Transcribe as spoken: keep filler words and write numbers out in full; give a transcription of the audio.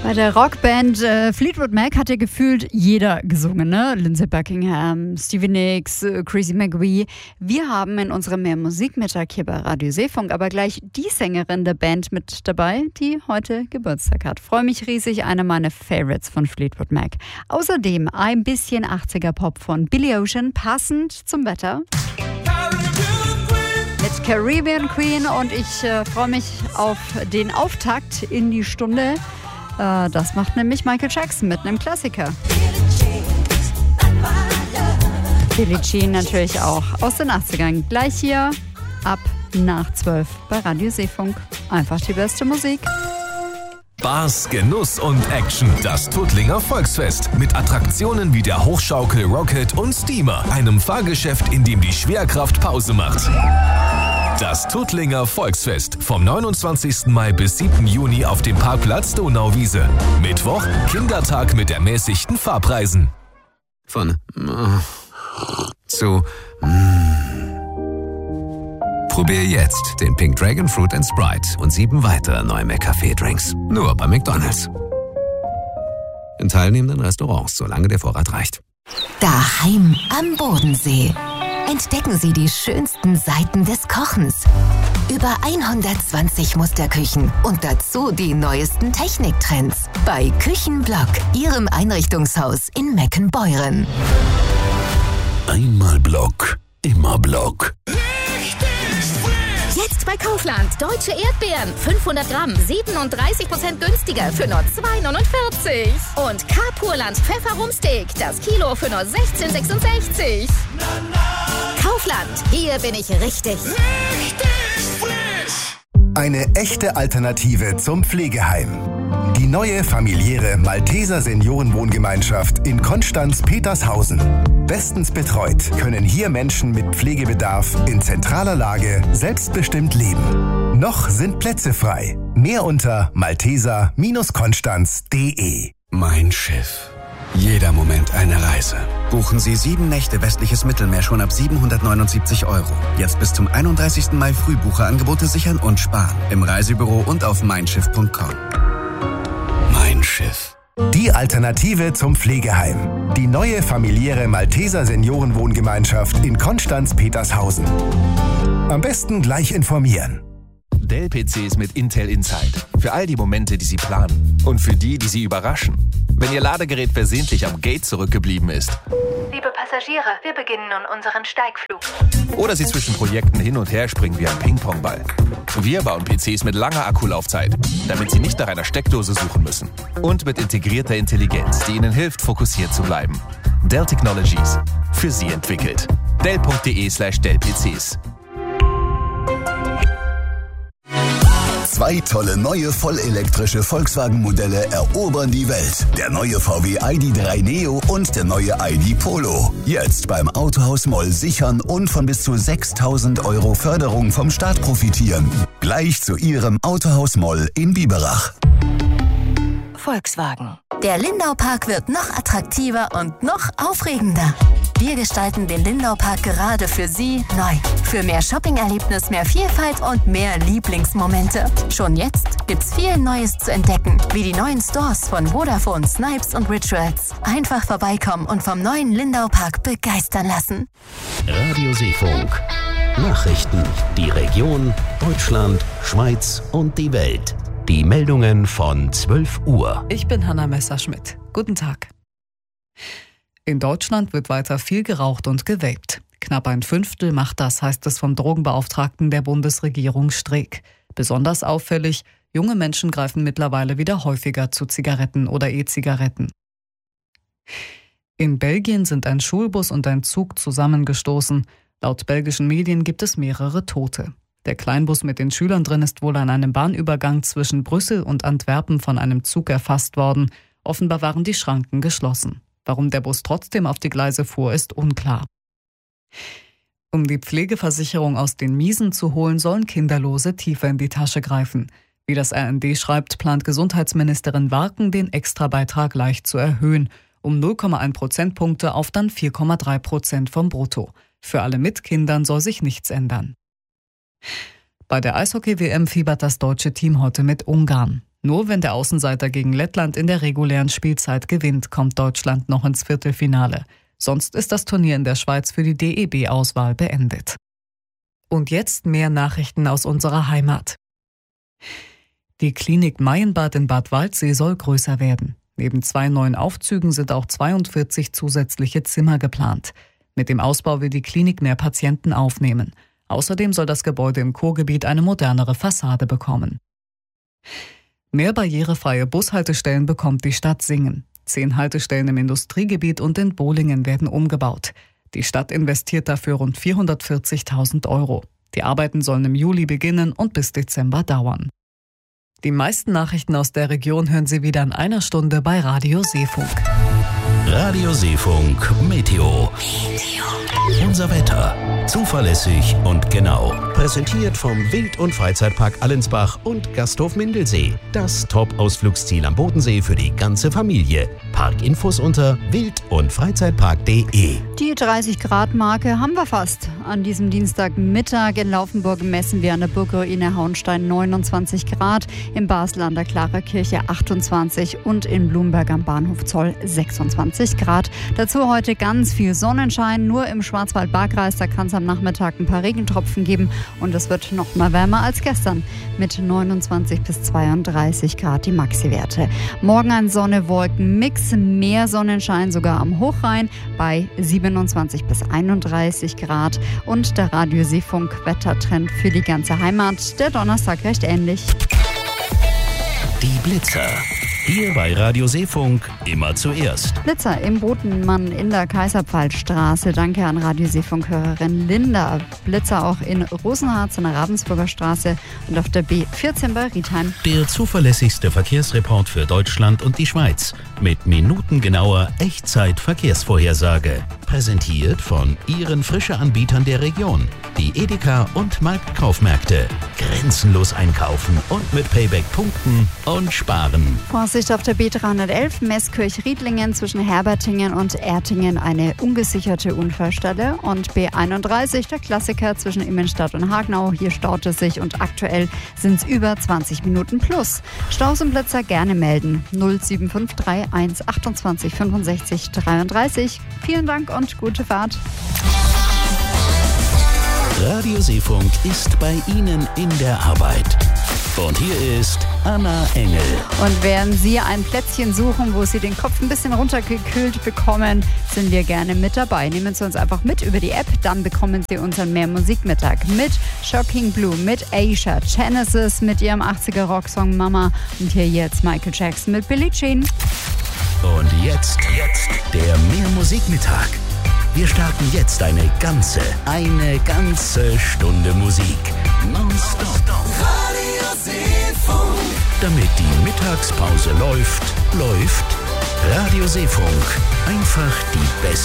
Bei der Rockband äh, Fleetwood Mac hat ja gefühlt jeder gesungen, ne? Lindsey Buckingham, Stevie Nicks, äh, Chrissy McVie. Wir haben in unserem Mehr Musikmittag hier bei Radio Seefunk aber gleich die Sängerin der Band mit dabei, die heute Geburtstag hat. Freue mich riesig, eine meiner Favorites von Fleetwood Mac. Außerdem ein bisschen achtziger-Pop von Billy Ocean, passend zum Wetter. Mit Caribbean Queen und ich äh, freue mich auf den Auftakt in die Stunde. Äh, das macht nämlich Michael Jackson mit einem Klassiker. Billie Jean natürlich auch aus den achtzigern. Gleich hier ab nach zwölf bei Radio Seefunk. Einfach die beste Musik. Spaß, Genuss und Action. Das Tuttlinger Volksfest. Mit Attraktionen wie der Hochschaukel Rocket und Steamer. Einem Fahrgeschäft, in dem die Schwerkraft Pause macht. Das Tuttlinger Volksfest. Vom neunundzwanzigsten Mai bis siebten Juni auf dem Parkplatz Donauwiese. Mittwoch Kindertag mit ermäßigten Fahrpreisen. Von äh, zu mm. Probier jetzt den Pink Dragon Fruit and Sprite und sieben weitere neue McCafé-Drinks. Nur bei McDonald's. In teilnehmenden Restaurants, solange der Vorrat reicht. Daheim am Bodensee. Entdecken Sie die schönsten Seiten des Kochens. Über hundertzwanzig Musterküchen und dazu die neuesten Techniktrends. Bei Küchenblock, Ihrem Einrichtungshaus in Meckenbeuren. Einmal Block, immer Block. Jetzt bei Kaufland. Deutsche Erdbeeren. fünfhundert Gramm. siebenunddreißig Prozent günstiger für nur zwei neunundvierzig. Und K-Purland Pfefferrumsteak. Das Kilo für nur sechzehn sechsundsechzig. Kaufland. Hier bin ich richtig. Richtig frisch. Eine echte Alternative zum Pflegeheim. Die neue familiäre Malteser Seniorenwohngemeinschaft in Konstanz-Petershausen. Bestens betreut können hier Menschen mit Pflegebedarf in zentraler Lage selbstbestimmt leben. Noch sind Plätze frei. Mehr unter malteser Konstanz punkt de. Mein Schiff. Jeder Moment eine Reise. Buchen Sie sieben Nächte westliches Mittelmeer schon ab siebenhundertneunundsiebzig Euro. Jetzt bis zum einunddreißigsten Mai Frühbucherangebote sichern und sparen. Im Reisebüro und auf mein schiff punkt com. Mein Schiff. Die Alternative zum Pflegeheim. Die neue familiäre Malteser Seniorenwohngemeinschaft in Konstanz-Petershausen. Am besten gleich informieren. Dell-P Cs mit Intel Inside. Für all die Momente, die Sie planen. Und für die, die Sie überraschen. Wenn Ihr Ladegerät versehentlich am Gate zurückgeblieben ist. Liebe Passagiere, wir beginnen nun unseren Steigflug. Oder Sie zwischen Projekten hin und her springen wie ein Ping-Pong-Ball. Wir bauen P Cs mit langer Akkulaufzeit, damit Sie nicht nach einer Steckdose suchen müssen. Und mit integrierter Intelligenz, die Ihnen hilft, fokussiert zu bleiben. Dell Technologies. Für Sie entwickelt. Dell punkt de slash Dell P Cs. Zwei tolle neue vollelektrische Volkswagen-Modelle erobern die Welt. Der neue V W I D drei Neo und der neue I D Polo. Jetzt beim Autohaus Moll sichern und von bis zu sechstausend Euro Förderung vom Staat profitieren. Gleich zu Ihrem Autohaus Moll in Biberach. Volkswagen. Der Lindau-Park wird noch attraktiver und noch aufregender. Wir gestalten den Lindau-Park gerade für Sie neu. Für mehr Shopping-Erlebnis, mehr Vielfalt und mehr Lieblingsmomente. Schon jetzt gibt's viel Neues zu entdecken, wie die neuen Stores von Vodafone, Snipes und Rituals. Einfach vorbeikommen und vom neuen Lindau-Park begeistern lassen. Radio Seefunk. Nachrichten, die Region, Deutschland, Schweiz und die Welt. Die Meldungen von zwölf Uhr. Ich bin Hanna Messerschmidt. Guten Tag. In Deutschland wird weiter viel geraucht und gevaped. Knapp ein Fünftel macht das, heißt es vom Drogenbeauftragten der Bundesregierung Streeck. Besonders auffällig, junge Menschen greifen mittlerweile wieder häufiger zu Zigaretten oder E-Zigaretten. In Belgien sind ein Schulbus und ein Zug zusammengestoßen. Laut belgischen Medien gibt es mehrere Tote. Der Kleinbus mit den Schülern drin ist wohl an einem Bahnübergang zwischen Brüssel und Antwerpen von einem Zug erfasst worden. Offenbar waren die Schranken geschlossen. Warum der Bus trotzdem auf die Gleise fuhr, ist unklar. Um die Pflegeversicherung aus den Miesen zu holen, sollen Kinderlose tiefer in die Tasche greifen. Wie das R N D schreibt, plant Gesundheitsministerin Warken, den Extrabeitrag leicht zu erhöhen, um null Komma eins Prozentpunkte auf dann vier Komma drei Prozent vom Brutto. Für alle mit Kindern soll sich nichts ändern. Bei der Eishockey-W M fiebert das deutsche Team heute mit Ungarn. Nur wenn der Außenseiter gegen Lettland in der regulären Spielzeit gewinnt, kommt Deutschland noch ins Viertelfinale. Sonst ist das Turnier in der Schweiz für die D E B-Auswahl beendet. Und jetzt mehr Nachrichten aus unserer Heimat. Die Klinik Maienbad in Bad Waldsee soll größer werden. Neben zwei neuen Aufzügen sind auch zweiundvierzig zusätzliche Zimmer geplant. Mit dem Ausbau will die Klinik mehr Patienten aufnehmen. Außerdem soll das Gebäude im Kurgebiet eine modernere Fassade bekommen. Mehr barrierefreie Bushaltestellen bekommt die Stadt Singen. Zehn Haltestellen im Industriegebiet und in Bohlingen werden umgebaut. Die Stadt investiert dafür rund vierhundertvierzigtausend Euro. Die Arbeiten sollen im Juli beginnen und bis Dezember dauern. Die meisten Nachrichten aus der Region hören Sie wieder in einer Stunde bei Radio Seefunk. Radio Seefunk Meteo. Unser Wetter. Zuverlässig und genau. Präsentiert vom Wild- und Freizeitpark Allensbach und Gasthof Mindelsee. Das Top-Ausflugsziel am Bodensee für die ganze Familie. Parkinfos unter wild- und freizeitpark punkt de. Die dreißig Grad Marke haben wir fast. An diesem Dienstagmittag in Laufenburg messen wir an der Burgruine Hauenstein neunundzwanzig Grad, im Basel an der Klarerkirche achtundzwanzig und in Blumberg am Bahnhof Zoll sechsundzwanzig Grad. Dazu heute ganz viel Sonnenschein, nur im Schwarzwald-Baar-Kreis, da kann es am Nachmittag ein paar Regentropfen geben und es wird noch mal wärmer als gestern mit neunundzwanzig bis zweiunddreißig Grad die Maxi-Werte. Morgen ein Sonne-Wolken-Mix, mehr Sonnenschein sogar am Hochrhein bei siebenundzwanzig bis einunddreißig Grad und der Radio Seefunk Wettertrend für die ganze Heimat. Der Donnerstag recht ähnlich. Die Blitzer. Hier bei Radio Seefunk immer zuerst. Blitzer im Botenmann in der Kaiserpfalzstraße. Danke an Radio Seefunk-Hörerin Linda. Blitzer auch in Rosenharz in der Ravensburger Straße und auf der B vierzehn bei Riedheim. Der zuverlässigste Verkehrsreport für Deutschland und die Schweiz. Mit minutengenauer Echtzeit-Verkehrsvorhersage. Präsentiert von Ihren Frische-Anbietern der Region. Die Edeka und Marktkaufmärkte. Grenzenlos einkaufen und mit Payback punkten und sparen. Vorsicht auf der B dreihundertelf Meßkirch-Riedlingen zwischen Herbertingen und Ertingen eine ungesicherte Unfallstelle. Und B einunddreißig, der Klassiker zwischen Immenstadt und Hagenau. Hier staut es sich und aktuell sind es über zwanzig Minuten plus. Staus und Blitzer gerne melden. null sieben fünf drei eins achtundzwanzig fünfundsechzig dreiunddreißig. Vielen Dank und gute Fahrt. Radio Seefunk ist bei Ihnen in der Arbeit. Und hier ist Anna Engel. Und während Sie ein Plätzchen suchen, wo Sie den Kopf ein bisschen runtergekühlt bekommen, sind wir gerne mit dabei. Nehmen Sie uns einfach mit über die App, dann bekommen Sie unseren Mehr-Musik-Mittag mit Shocking Blue, mit Asia, Genesis mit ihrem achtziger-Rocksong Mama und hier jetzt Michael Jackson mit Billie Jean. Und jetzt, jetzt der Mehr-Musik-Mittag. Wir starten jetzt eine ganze, eine ganze Stunde Musik. Nonstop. Radio Seefunk. Damit die Mittagspause läuft, läuft Radio Seefunk. Einfach die beste